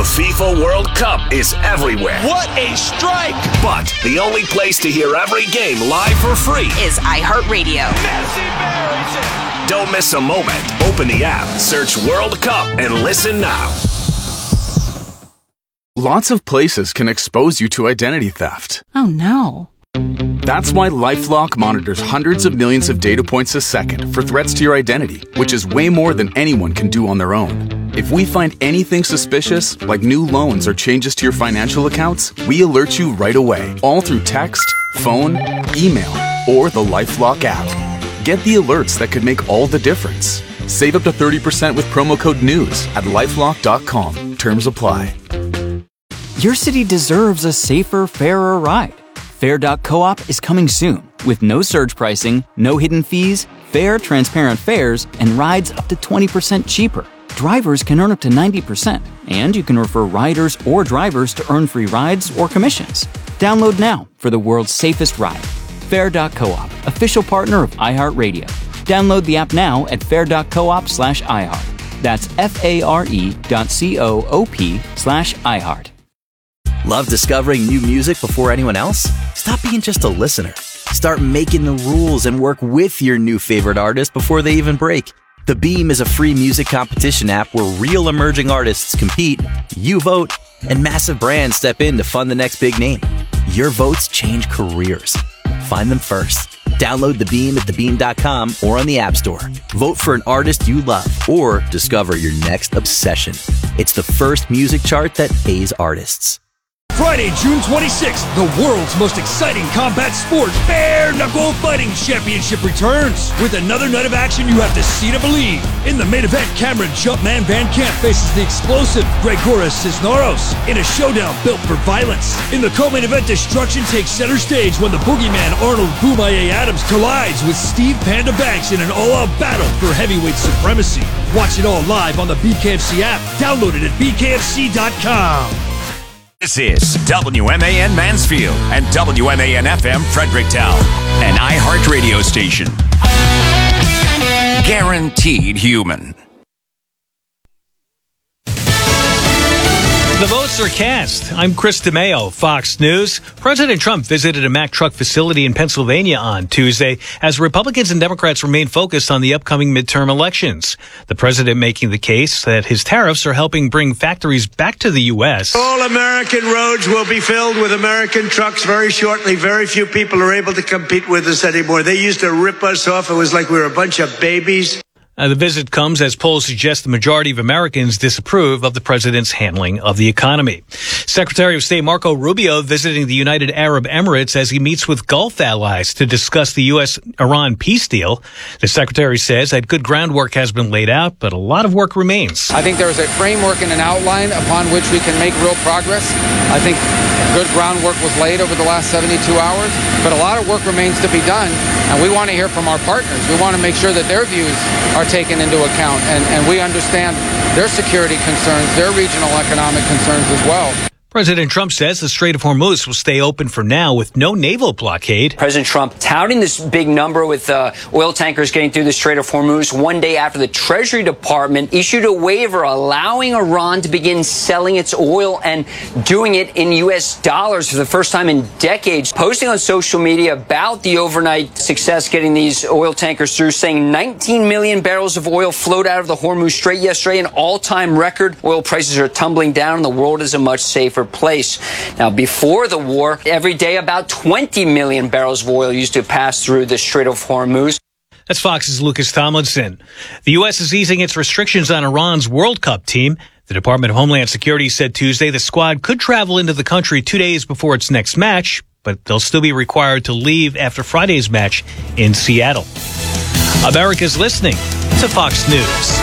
The FIFA World Cup is everywhere. What a strike! But the only place to hear every game live for free is iHeartRadio. Messi buries it! Don't miss a moment. Open the app, search World Cup, and listen now. Lots of places can expose you to identity theft. Oh, no. That's why LifeLock monitors hundreds of millions of data points a second for threats to your identity, which is way more than anyone can do on their own. If we find anything suspicious, like new loans or changes to your financial accounts, we alert you right away, all through text, phone, email, or the LifeLock app. Get the alerts that could make all the difference. Save up to 30% with promo code NEWS at LifeLock.com. Terms apply. Your city deserves a safer, fairer ride. Fair.coop is coming soon with no surge pricing, no hidden fees, fair, transparent fares, and rides up to 20% cheaper. Drivers can earn up to 90%, and you can refer riders or drivers to earn free rides or commissions. Download now for the world's safest ride. Fair.coop, official partner of iHeartRadio. Download the app now at fair.coop/iHeart. That's FARE.coop/iHeart. Love discovering new music before anyone else? Stop being just a listener. Start making the rules and work with your new favorite artist before they even break. The Beam is a free music competition app where real emerging artists compete, you vote, and massive brands step in to fund the next big name. Your votes change careers. Find them first. Download The Beam at thebeam.com or on the App Store. Vote for an artist you love or discover your next obsession. It's the first music chart that pays artists. Friday, June 26th, the world's most exciting combat sport, Bare Knuckle Fighting Championship returns. With another night of action you have to see to believe. In the main event, Cameron Jumpman Van Camp faces the explosive Gregoras Cisneros in a showdown built for violence. In the co-main event, destruction takes center stage when the boogeyman Arnold Boomaye Adams collides with Steve Panda Banks in an all-out battle for heavyweight supremacy. Watch it all live on the BKFC app. Download it at bkfc.com. This is WMAN Mansfield and WMAN FM Fredericktown, an iHeart radio station. Guaranteed human. The votes are cast. I'm Chris DeMeo, Fox News. President Trump visited a Mack truck facility in Pennsylvania on Tuesday as Republicans and Democrats remain focused on the upcoming midterm elections. The president making the case that his tariffs are helping bring factories back to the U.S. All American roads will be filled with American trucks very shortly. Very few people are able to compete with us anymore. They used to rip us off. It was like we were a bunch of babies. The visit comes as polls suggest the majority of Americans disapprove of the president's handling of the economy. Secretary of State Marco Rubio visiting the United Arab Emirates as he meets with Gulf allies to discuss the U.S.-Iran peace deal. The secretary says that good groundwork has been laid out, but a lot of work remains. I think there is a framework and an outline upon which we can make real progress. I think good groundwork was laid over the last 72 hours, but a lot of work remains to be done, and we want to hear from our partners. We want to make sure that their views are taken into account, and we understand their security concerns, their regional economic concerns as well. President Trump says the Strait of Hormuz will stay open for now with no naval blockade. President Trump touting this big number with oil tankers getting through the Strait of Hormuz one day after the Treasury Department issued a waiver allowing Iran to begin selling its oil and doing it in U.S. dollars for the first time in decades. Posting on social media about the overnight success getting these oil tankers through, saying 19 million barrels of oil flowed out of the Hormuz Strait yesterday, an all-time record. Oil prices are tumbling down and the world is a much safer place. Now, before the war, every day about 20 million barrels of oil used to pass through the Strait of Hormuz. That's Fox's Lucas Tomlinson. The U.S. is easing its restrictions on Iran's World Cup team. The Department of Homeland Security said Tuesday the squad could travel into the country 2 days before its next match, but they'll still be required to leave after Friday's match in Seattle. America's listening to Fox News.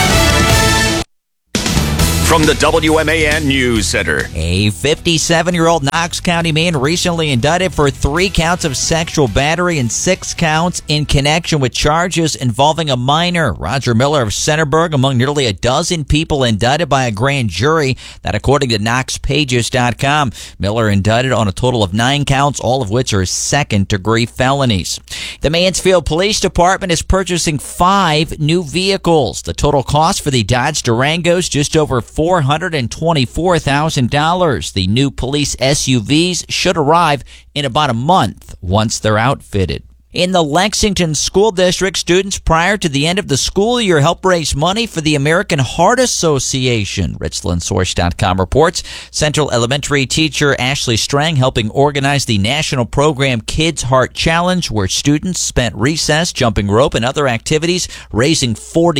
From the WMAN News Center. A 57-year-old Knox County man recently indicted for 3 counts of sexual battery and 6 counts in connection with charges involving a minor. Roger Miller of Centerburg among nearly a dozen people indicted by a grand jury, that according to KnoxPages.com. Miller indicted on a total of 9 counts, all of which are second-degree felonies. The Mansfield Police Department is purchasing 5 new vehicles. The total cost for the Dodge Durangos just over $4 $424,000. The new police SUVs should arrive in about a month once they're outfitted. In the Lexington School District, students prior to the end of the school year help raise money for the American Heart Association. RichlandSource.com reports Central Elementary teacher Ashley Strang helping organize the national program Kids Heart Challenge, where students spent recess, jumping rope, and other activities, raising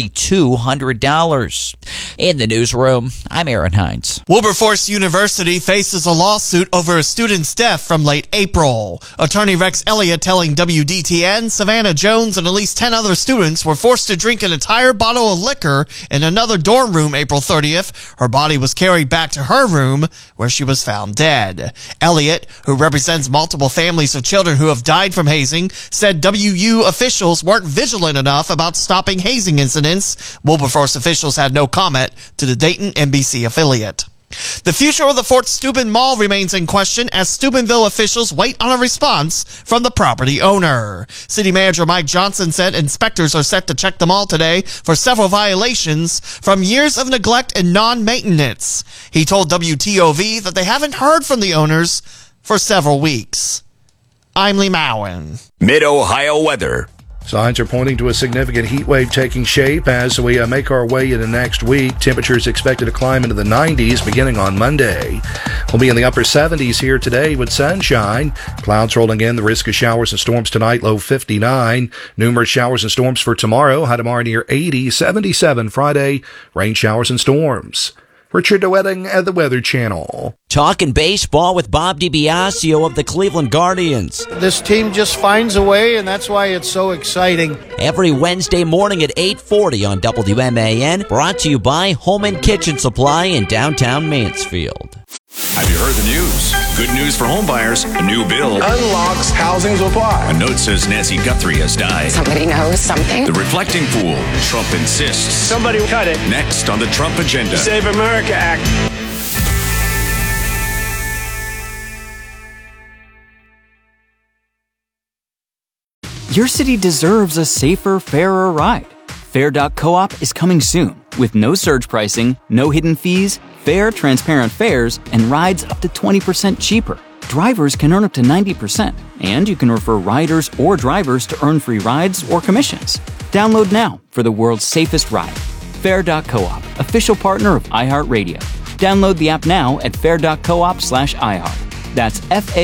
$4,200. In the newsroom, I'm Aaron Hines. Wilberforce University faces a lawsuit over a student's death from late April. Attorney Rex Elliott telling WDTN Savannah Jones and at least 10 other students were forced to drink an entire bottle of liquor in another dorm room April 30th. Her body was carried back to her room where she was found dead. Elliott, who represents multiple families of children who have died from hazing, said WU officials weren't vigilant enough about stopping hazing incidents. Wilberforce officials had no comment to the Dayton NBC affiliate. The future of the Fort Steuben Mall remains in question as Steubenville officials wait on a response from the property owner. City Manager Mike Johnson said inspectors are set to check the mall today for several violations from years of neglect and non-maintenance. He told WTOV that they haven't heard from the owners for several weeks. I'm Lee Mowen. Mid-Ohio weather. Signs are pointing to a significant heat wave taking shape as we make our way into next week. Temperatures expected to climb into the 90s beginning on Monday. We'll be in the upper 70s here today with sunshine. Clouds rolling in, the risk of showers and storms tonight, low 59. Numerous showers and storms for tomorrow, high tomorrow near 80. 77 Friday, rain showers and storms. Richard DeWetting at the Weather Channel. Talking baseball with Bob DiBiasio of the Cleveland Guardians. This team just finds a way, and that's why it's so exciting. Every Wednesday morning at 8:40 on WMAN, brought to you by Home and Kitchen Supply in downtown Mansfield. Have you heard the news? Good news for homebuyers. A new bill unlocks housing supply. A note says Nancy Guthrie has died. Somebody knows something. The reflecting pool. Trump insists. Somebody cut it. Next on the Trump agenda. Save America Act. Your city deserves a safer, fairer ride. Fair.coop is coming soon with no surge pricing, no hidden fees, fair, transparent fares, and rides up to 20% cheaper. Drivers can earn up to 90%, and you can refer riders or drivers to earn free rides or commissions. Download now for the world's safest ride. Fair.coop, official partner of iHeartRadio. Download the app now at fair.coop/iHeart. That's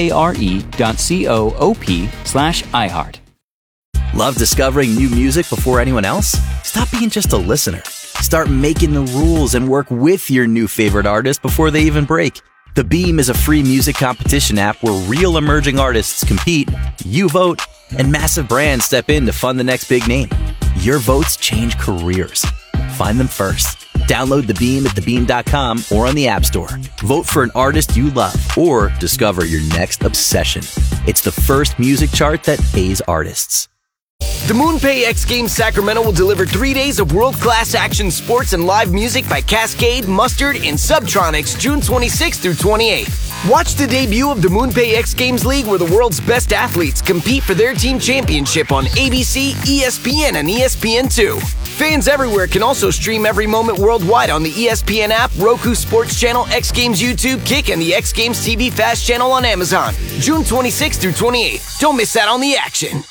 FARE.coop/iHeart. Love discovering new music before anyone else? Stop being just a listener. Start making the rules and work with your new favorite artist before they even break. The Beam is a free music competition app where real emerging artists compete, you vote, and massive brands step in to fund the next big name. Your votes change careers. Find them first. Download The Beam at thebeam.com or on the App Store. Vote for an artist you love or discover your next obsession. It's the first music chart that pays artists. The MoonPay X Games Sacramento will deliver 3 days of world-class action sports and live music by Cascade, Mustard, and Subtronics June 26th through 28th. Watch the debut of the MoonPay X Games League where the world's best athletes compete for their team championship on ABC, ESPN, and ESPN2. Fans everywhere can also stream every moment worldwide on the ESPN app, Roku Sports Channel, X Games YouTube, Kick, and the X Games TV Fast Channel on Amazon. June 26th through 28th. Don't miss out on the action.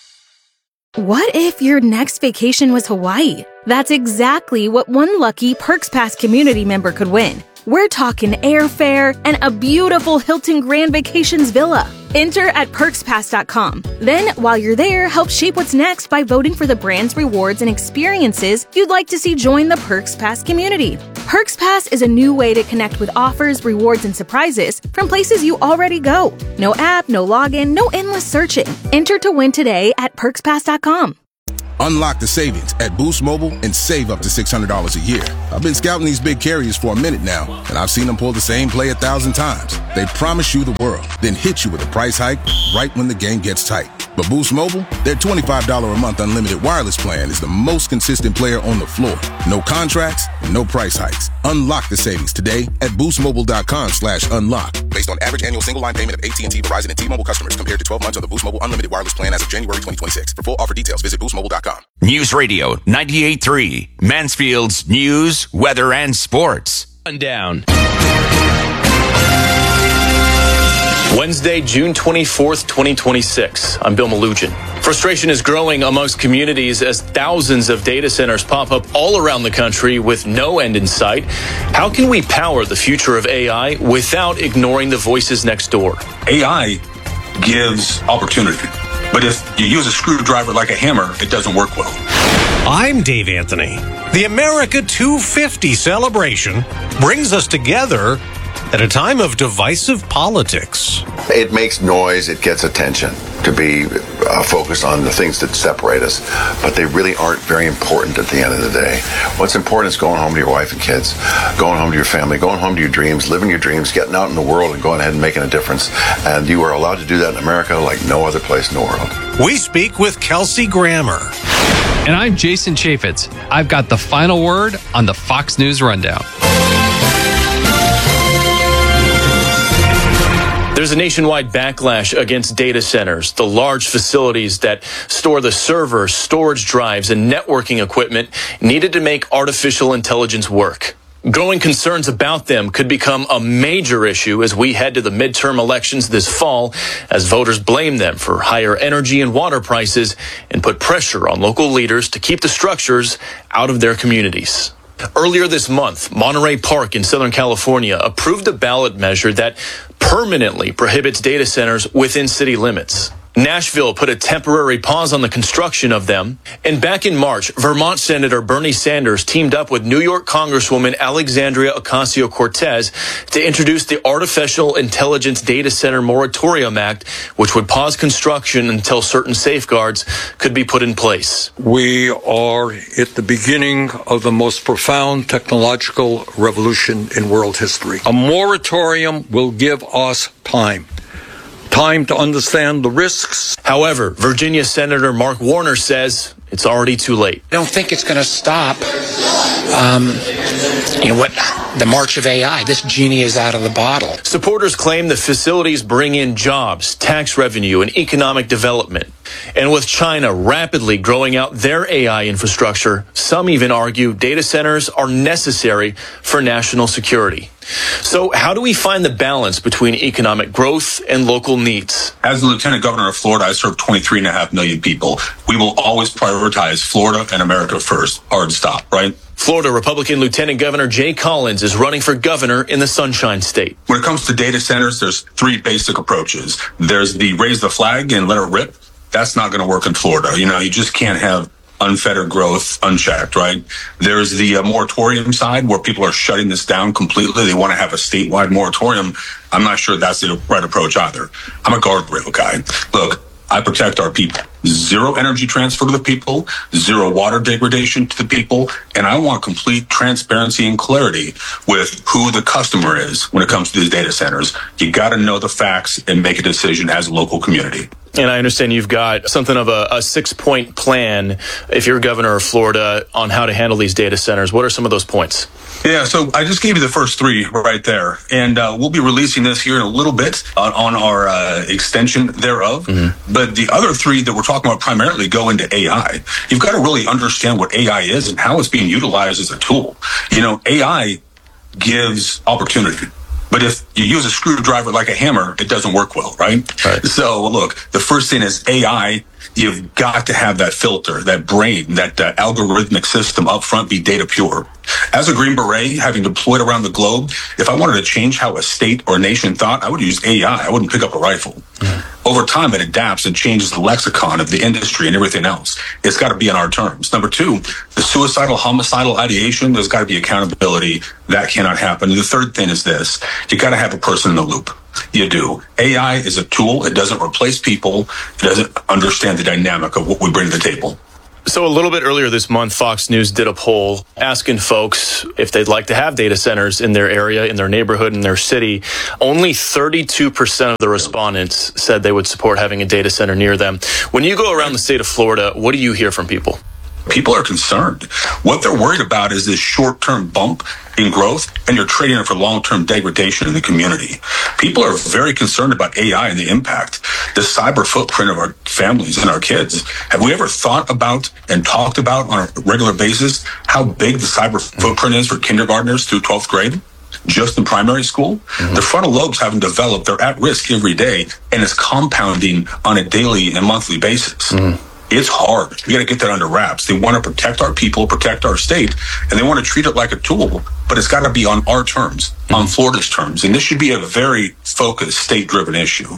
What if your next vacation was Hawaii? That's exactly what one lucky Perks Pass community member could win. We're talking airfare and a beautiful Hilton Grand Vacations villa. Enter at perkspass.com. Then, while you're there, help shape what's next by voting for the brands, rewards, and experiences you'd like to see join the Perks Pass community. Perks Pass is a new way to connect with offers, rewards, and surprises from places you already go. No app, no login, no endless searching. Enter to win today at perkspass.com. Unlock the savings at Boost Mobile and save up to $600 a year. I've been scouting these big carriers for a minute now, and I've seen them pull the same play 1,000 times. They promise you the world, then hit you with a price hike right when the game gets tight. But Boost Mobile, their $25 a month unlimited wireless plan is the most consistent player on the floor. No contracts, no price hikes. Unlock the savings today at boostmobile.com/unlock. Based on average annual single line payment of AT&T, Verizon, and T-Mobile customers compared to 12 months of the Boost Mobile unlimited wireless plan as of January 2026. For full offer details, visit boostmobile.com. News Radio 98.3, Mansfield's news, weather, and sports. Down. Wednesday, June 24th, 2026. I'm Bill Malugin. Frustration is growing amongst communities as thousands of data centers pop up all around the country with no end in sight. How can we power the future of AI without ignoring the voices next door? AI gives opportunity, but if you use a screwdriver like a hammer, it doesn't work well. I'm Dave Anthony. The America 250 celebration brings us together at a time of divisive politics. It makes noise, it gets attention to be focused on the things that separate us, but they really aren't very important at the end of the day. What's important is going home to your wife and kids, going home to your family, going home to your dreams, living your dreams, getting out in the world and going ahead and making a difference. And you are allowed to do that in America like no other place in the world. We speak with Kelsey Grammer. And I'm Jason Chaffetz. I've got the final word on the Fox News Rundown. There's a nationwide backlash against data centers, the large facilities that store the servers, storage drives, and networking equipment needed to make artificial intelligence work. Growing concerns about them could become a major issue as we head to the midterm elections this fall, as voters blame them for higher energy and water prices and put pressure on local leaders to keep the structures out of their communities. Earlier this month, Monterey Park in Southern California approved a ballot measure that permanently prohibits data centers within city limits. Nashville put a temporary pause on the construction of them. And back in March, Vermont Senator Bernie Sanders teamed up with New York Congresswoman Alexandria Ocasio-Cortez to introduce the Artificial Intelligence Data Center Moratorium Act, which would pause construction until certain safeguards could be put in place. We are at the beginning of the most profound technological revolution in world history. A moratorium will give us time to understand the risks. However, Virginia Senator Mark Warner says it's already too late. I don't think it's going to stop the march of AI. This genie is out of the bottle. Supporters claim the facilities bring in jobs, tax revenue, and economic development. And with China rapidly growing out their AI infrastructure, some even argue data centers are necessary for national security. So how do we find the balance between economic growth and local needs? As the Lieutenant Governor of Florida, I serve 23.5 million people. We will always prioritize Florida and America first. Hard stop, right? Florida Republican Lieutenant Governor Jay Collins is running for governor in the Sunshine State. When it comes to data centers, there's three basic approaches. There's the raise the flag and let it rip. That's not going to work in Florida. You just can't have unfettered growth unchecked, right? There's the moratorium side where people are shutting this down completely. They want to have a statewide moratorium. I'm not sure that's the right approach either. I'm a guardrail guy. Look, I protect our people. Zero energy transfer to the people, zero water degradation to the people, and I want complete transparency and clarity with who the customer is when it comes to these data centers. You got to know the facts and make a decision as a local community. And I understand you've got something of a 6-point plan, if you're governor of Florida, on how to handle these data centers. What are some of those points? Yeah, so I just gave you the first three right there. And we'll be releasing this here in a little bit on our extension thereof. Mm-hmm. But the other three that we're talking about primarily go into AI. You've got to really understand what AI is and how it's being utilized as a tool. AI gives opportunity. But if you use a screwdriver like a hammer, it doesn't work well, right? So look, the first thing is AI. You've got to have that filter, that brain, that algorithmic system up front be data pure. As a Green Beret, having deployed around the globe, if I wanted to change how a state or nation thought, I would use AI. I wouldn't pick up a rifle. Over time, it adapts and changes the lexicon of the industry and everything else. It's got to be on our terms. Number two, the suicidal, homicidal ideation, there's got to be accountability. That cannot happen. And the third thing is this. You got to have a person in the loop. You do. AI is a tool. It doesn't replace people. It doesn't understand the dynamic of what we bring to the table. So a little bit earlier this month, Fox News did a poll asking folks if they'd like to have data centers in their area, in their neighborhood, in their city. Only 32% of the respondents said they would support having a data center near them. When you go around the state of Florida, what do you hear from people? People are concerned. What they're worried about is this short-term bump in growth, and you're trading it for long-term degradation in the community. People are very concerned about AI and the impact, the cyber footprint of our families and our kids. Have we ever thought about and talked about on a regular basis how big the cyber footprint is for kindergartners through 12th grade? just in primary school, the frontal lobes haven't developed. They're at risk every day, and it's compounding on a daily and monthly basis. It's hard. We got to get that under wraps. They want to protect our people, protect our state, and they want to treat it like a tool, but it's got to be on our terms, on Florida's terms. And this should be a very focused, state-driven issue.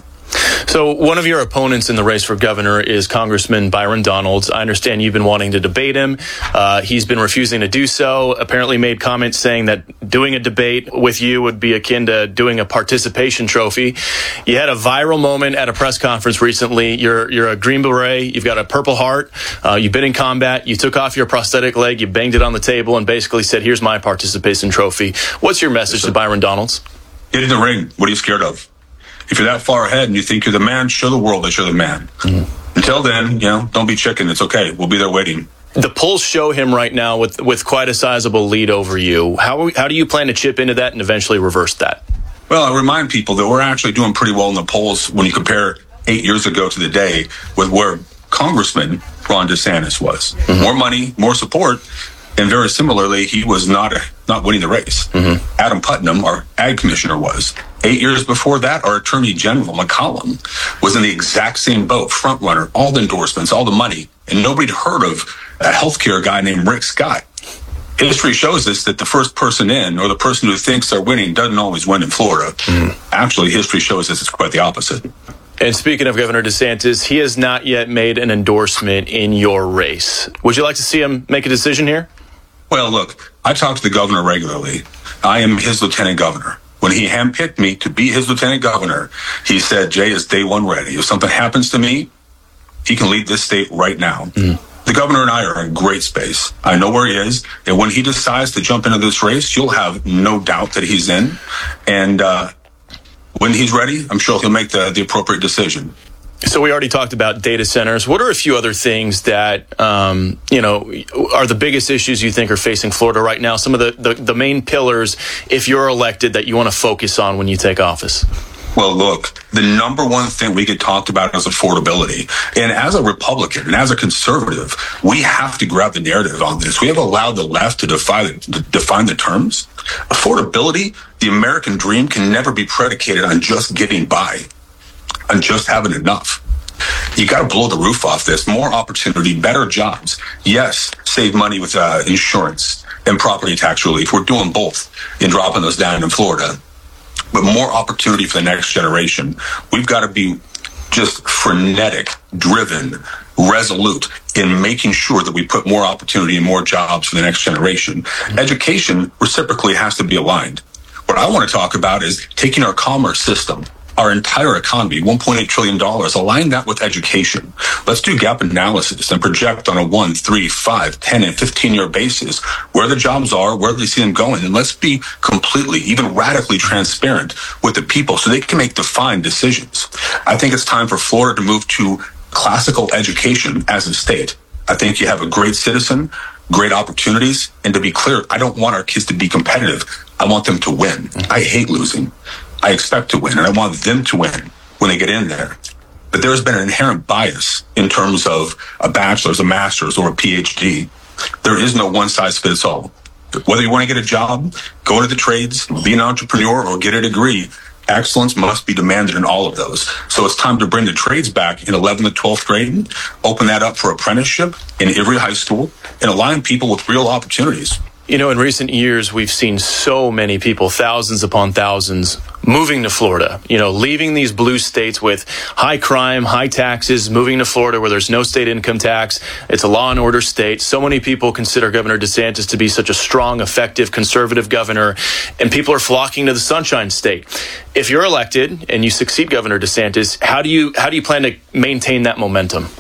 So one of your opponents in the race for governor is Congressman Byron Donalds. I understand you've been wanting to debate him. He's been refusing to do so, apparently made comments saying that doing a debate with you would be akin to doing a participation trophy. You had a viral moment at a press conference recently. You're a Green Beret. You've got a Purple Heart. You've been in combat. You took off your prosthetic leg. You banged it on the table and basically said, here's my participation trophy. What's your message to Byron Donalds? Get in the ring. What are you scared of? If you're that far ahead and you think you're the man, show the world that you're the man. Until then, don't be chicken. It's okay. We'll be there waiting. The polls show him right now with quite a sizable lead over you. How do you plan to chip into that and eventually reverse that? Well, I remind people that we're actually doing pretty well in the polls when you compare 8 years ago to the day with where Congressman Ron DeSantis was. More money, more support. And very similarly, he was not winning the race. Adam Putnam, our ag commissioner, was. 8 years before that, our attorney general, McCollum, was in the exact same boat, front runner, all the endorsements, all the money. And nobody'd heard of a healthcare guy named Rick Scott. History shows us that the first person in, or the person who thinks they're winning, doesn't always win in Florida. Actually, history shows us it's quite the opposite. And speaking of Governor DeSantis, he has not yet made an endorsement in your race. Would you like to see him make a decision here? Well, look, I talk to the governor regularly. I am his lieutenant governor. When he handpicked me to be his lieutenant governor, he said, Jay is day one ready. If something happens to me, he can lead this state right now. The governor and I are in great space. I know where he is. And when he decides to jump into this race, you'll have no doubt that he's in. And when he's ready, I'm sure he'll make the appropriate decision. So we already talked about data centers. What are a few other things that, are the biggest issues you think are facing Florida right now? Some of the main pillars, if you're elected, that you want to focus on when you take office? Well, look, the number one thing we get talked about is affordability. And as a Republican and as a conservative, we have to grab the narrative on this. We have allowed the left to define the terms. Affordability, the American dream, can never be predicated on just getting by, on just having enough. You got to blow the roof off this. More opportunity, better jobs. Yes, save money with insurance and property tax relief. We're doing both in dropping those down in Florida. But more opportunity for the next generation. We've got to be just frenetic, driven, resolute in making sure that we put more opportunity and more jobs for the next generation. Education reciprocally has to be aligned. What I want to talk about is taking our commerce system, our entire economy, $1.8 trillion, align that with education. Let's do gap analysis and project on a 1, 3, 5, 10, and 15-year basis where the jobs are, where they see them going. And let's be completely, even radically transparent with the people so they can make defined decisions. I think it's time for Florida to move to classical education as a state. I think you have a great citizen, great opportunities. And to be clear, I don't want our kids to be competitive. I want them to win. I hate losing. I expect to win, and I want them to win when they get in there. But there's been an inherent bias in terms of a bachelor's, a master's, or a PhD. There is no one-size-fits-all. Whether you want to get a job, go into the trades, be an entrepreneur, or get a degree, excellence must be demanded in all of those. So it's time to bring the trades back in 11th and 12th grade, open that up for apprenticeship in every high school, and align people with real opportunities. You know, in recent years, we've seen so many people, thousands upon thousands, moving to Florida, leaving these blue states with high crime, high taxes, moving to Florida where there's no state income tax. It's a law and order state. So many people consider Governor DeSantis to be such a strong, effective, conservative governor, and people are flocking to the Sunshine State. If you're elected and you succeed Governor DeSantis, how do you plan to maintain that momentum?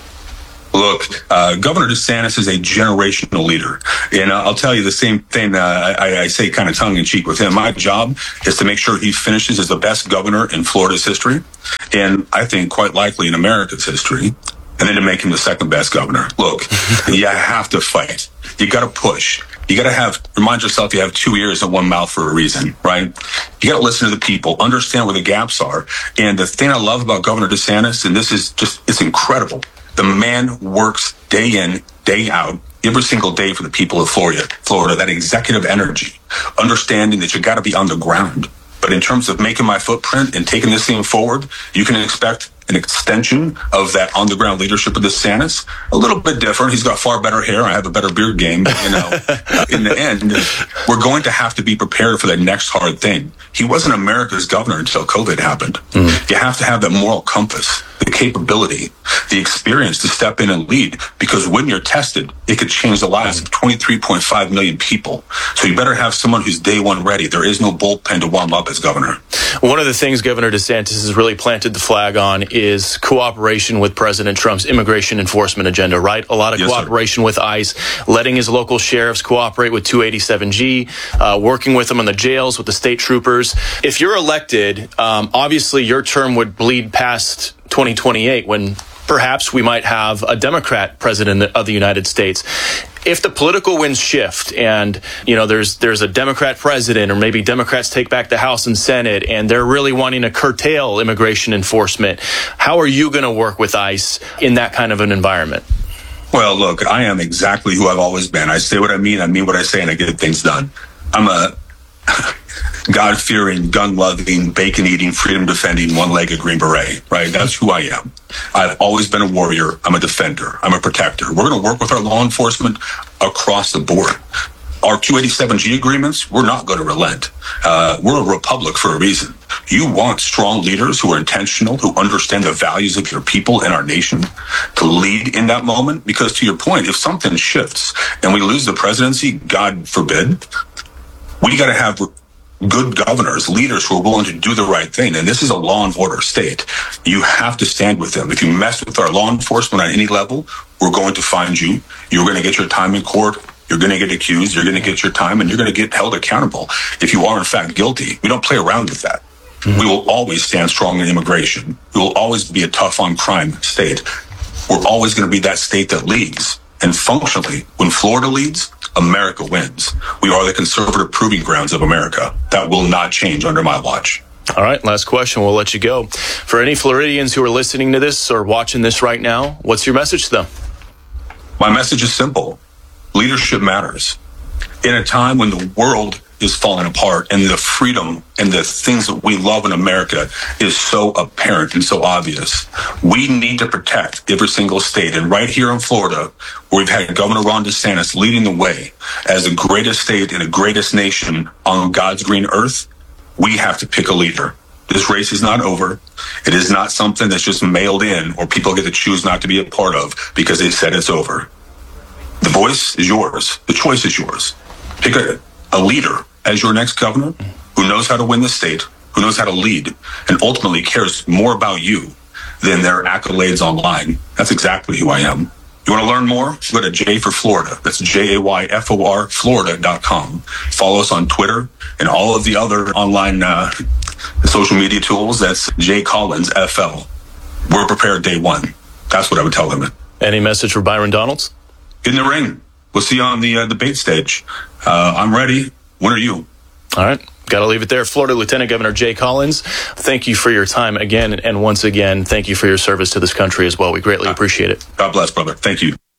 Look, Governor DeSantis is a generational leader. And I'll tell you the same thing I say kind of tongue-in-cheek with him. My job is to make sure he finishes as the best governor in Florida's history, and I think quite likely in America's history, and then to make him the second best governor. Look, you have to fight. You got to push. You got to remind yourself you have 2 ears and one mouth for a reason, right? You got to listen to the people, understand where the gaps are. And the thing I love about Governor DeSantis, and this is just, it's incredible. The man works day in, day out. every single day for the people of Florida, that executive energy, understanding that you got to be on the ground. But in terms of making my footprint and taking this thing forward, you can expect an extension of that on-the-ground leadership of DeSantis. A little bit different. He's got far better hair. I have a better beard game. But, in the end, we're going to have to be prepared for that next hard thing. He wasn't America's governor until COVID happened. You have to have that moral compass, the capability, the experience to step in and lead, because when you're tested, it could change the lives of 23.5 million people. So you better have someone who's day one ready. There is no bullpen to warm up as governor. One of the things Governor DeSantis has really planted the flag on is cooperation with President Trump's immigration enforcement agenda, right? A lot of cooperation with ICE, letting his local sheriffs cooperate with 287G, working with them in the jails, with the state troopers. If you're elected, obviously your term would bleed past 2028 when perhaps we might have a Democrat president of the United States. If the political winds shift and, there's a Democrat president, or maybe Democrats take back the House and Senate, and they're really wanting to curtail immigration enforcement, how are you going to work with ICE in that kind of an environment? Well, look, I am exactly who I've always been. I say what I mean what I say, and I get things done. I'm a God-fearing, gun-loving, bacon-eating, freedom-defending, one-legged Green Beret, right? That's who I am. I've always been a warrior. I'm a defender. I'm a protector. We're going to work with our law enforcement across the board. Our 287G agreements, we're not going to relent. We're a republic for a reason. You want strong leaders who are intentional, who understand the values of your people and our nation to lead in that moment. Because to your point, if something shifts and we lose the presidency, God forbid, we got to have good governors, leaders who are willing to do the right thing. And this is a law and order state. You have to stand with them. If you mess with our law enforcement on any level, we're going to find you. You're going to get your time in court. You're going to get accused. You're going to get your time, and you're going to get held accountable if you are, in fact, guilty. We don't play around with that. We will always stand strong in immigration. We will always be a tough on crime state. We're always going to be that state that leads. And functionally, when Florida leads, America wins. We are the conservative proving grounds of America. That will not change under my watch. All right, last question. We'll let you go. For any Floridians who are listening to this or watching this right now, what's your message to them? My message is simple. Leadership matters. In a time when the world is falling apart and the freedom and the things that we love in America is so apparent and so obvious, we need to protect every single state. And right here in Florida, where we've had Governor Ron DeSantis leading the way as the greatest state and the greatest nation on God's green earth, we have to pick a leader. This race is not over. It is not something that's just mailed in or people get to choose not to be a part of because they said it's over. The voice is yours. The choice is yours. Pick a leader as your next governor who knows how to win the state, who knows how to lead, and ultimately cares more about you than their accolades online. That's exactly who I am. You want to learn more? Go to J for Florida. That's JAYFOR Florida.com. Follow us on Twitter and all of the other online social media tools. That's J Collins FL. We're prepared day one. That's what I would tell them. Any message for Byron Donalds? Get in the ring. We'll see you on the debate stage. I'm ready. When are you? All right. Got to leave it there. Florida Lieutenant Governor Jay Collins, thank you for your time again. And once again, thank you for your service to this country as well. We greatly appreciate it. God bless, brother. Thank you.